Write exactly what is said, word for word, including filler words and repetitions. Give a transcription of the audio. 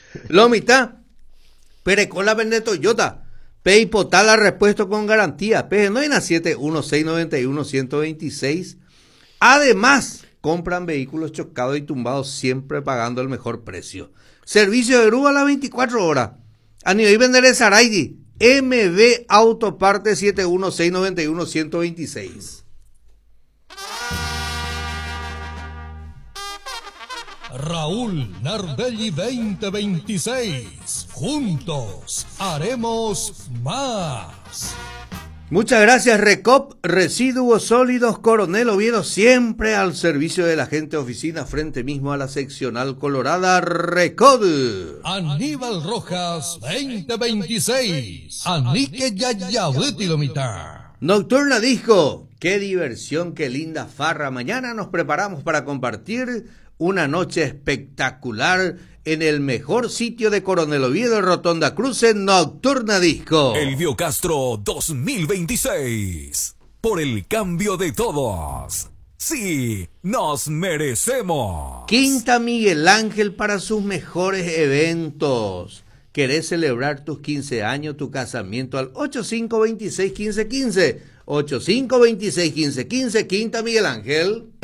Lomita, Perecola vende Toyota. PayPotal la repuesto con garantía. P G nueve siete uno seis nueve uno uno dos seis. Además, compran vehículos chocados y tumbados siempre pagando el mejor precio. Servicio de grúa a las veinticuatro horas. A nivel vender el Saraidi. M B Autoparte siete uno seis nueve uno uno dos seis. Raúl Nardelli veinte veintiséis. Juntos haremos más. Muchas gracias, Recop, Residuos Sólidos Coronel Oviedo, siempre al servicio de la gente oficina, frente mismo a la seccional colorada. Recod. Aníbal Rojas veinte veintiséis. Anique Yayabuti Lomita. Nocturna Disco, qué diversión, qué linda farra. Mañana nos preparamos para compartir una noche espectacular en el mejor sitio de Coronel Oviedo, Rotonda Cruz, en Nocturna Disco. Elvio Castro dos mil veintiséis. Por el cambio de todos. Sí, nos merecemos. Quinta Miguel Ángel para sus mejores eventos. ¿Querés celebrar tus quince años, tu casamiento? Al ocho cinco dos seis uno cinco uno cinco. ocho cinco dos seis uno cinco uno cinco. Quinta Miguel Ángel.